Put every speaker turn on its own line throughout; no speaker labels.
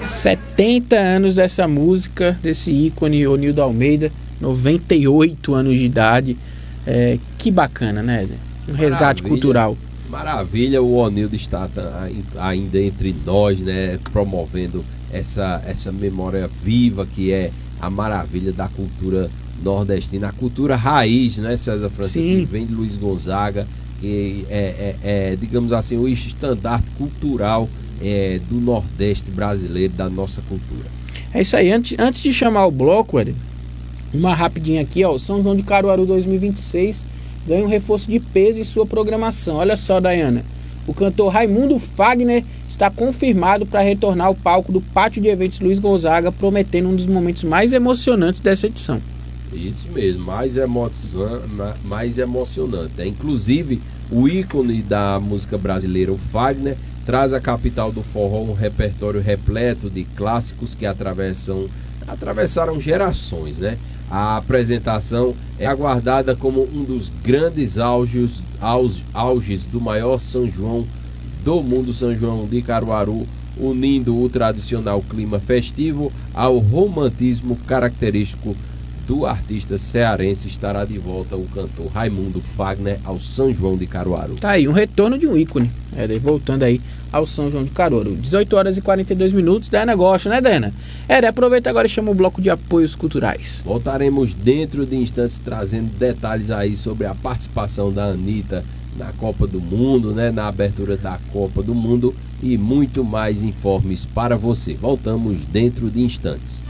70 anos dessa música, desse ícone, Onildo Almeida, 98 anos de idade. Que bacana, né? Um resgate cultural.
Maravilha, o Onildo está ainda entre nós, né? Promovendo essa memória viva que é a maravilha da cultura nordestina, a cultura raiz, né, César França, que vem de Luiz Gonzaga, que digamos assim, o estandarte cultural do Nordeste brasileiro, da nossa cultura.
É isso aí. Antes de chamar o bloco, uma rapidinha aqui, ó, o São João de Caruaru 2026 ganha um reforço de peso em sua programação. Olha só, Dayana, o cantor Raimundo Fagner está confirmado para retornar ao palco do Pátio de Eventos Luiz Gonzaga, prometendo um dos momentos mais emocionantes dessa edição.
Isso mesmo, mais emocionante. Inclusive, o ícone da música brasileira, o Fagner, traz à capital do forró um repertório repleto de clássicos que atravessaram gerações, né? A apresentação é aguardada como um dos grandes auges do maior São João do mundo, São João de Caruaru, unindo o tradicional clima festivo ao romantismo característico do artista cearense. Estará de volta o cantor Raimundo Fagner ao São João de Caruaru.
Tá aí, um retorno de um ícone, voltando aí ao São João de Caruaru. 18 horas e 42 minutos, Dayana gosta, né, Dayana? Aproveita agora e chama o bloco de apoios culturais.
Voltaremos dentro de instantes trazendo detalhes aí sobre a participação da Anitta na Copa do Mundo, né, na abertura da Copa do Mundo e muito mais informes para você. Voltamos dentro de instantes.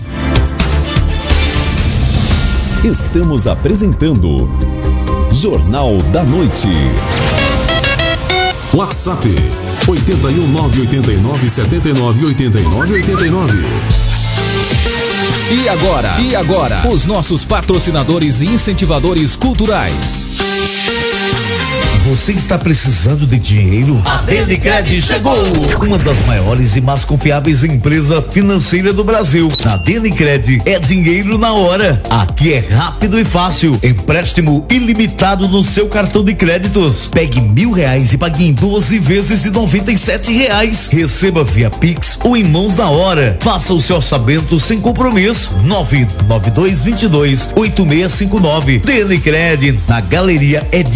Estamos apresentando Jornal da Noite. WhatsApp 81989798989. E agora, os nossos patrocinadores e incentivadores culturais.
Você está precisando de dinheiro? A Denicred chegou! Uma das maiores e mais confiáveis empresas financeiras do Brasil. Na Denicred é dinheiro na hora. Aqui é rápido e fácil. Empréstimo ilimitado no seu cartão de créditos. Pegue R$1.000 e pague em 12 vezes de R$97. Receba via Pix ou em mãos na hora. Faça o seu orçamento sem compromisso. 99222-8659. Denicred, na Galeria